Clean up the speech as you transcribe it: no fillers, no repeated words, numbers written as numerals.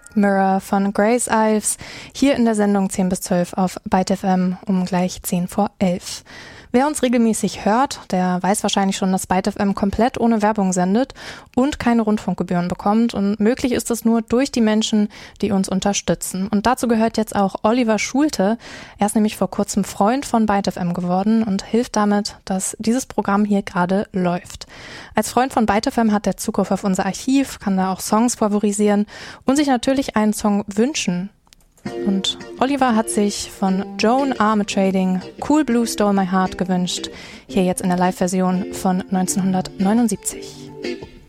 Black Mirror von Grace Ives hier in der Sendung 10 bis 12 auf Byte FM um gleich 10 vor 11. Wer uns regelmäßig hört, der weiß wahrscheinlich schon, dass Byte FM komplett ohne Werbung sendet und keine Rundfunkgebühren bekommt. Und möglich ist es nur durch die Menschen, die uns unterstützen. Und dazu gehört jetzt auch Oliver Schulte. Er ist nämlich vor kurzem Freund von Byte FM geworden und hilft damit, dass dieses Programm hier gerade läuft. Als Freund von Byte FM hat er Zugriff auf unser Archiv, kann da auch Songs favorisieren und sich natürlich einen Song wünschen. Und Oliver hat sich von Joan Armatrading Cool Blue Stole My Heart gewünscht, hier jetzt in der Live-Version von 1979.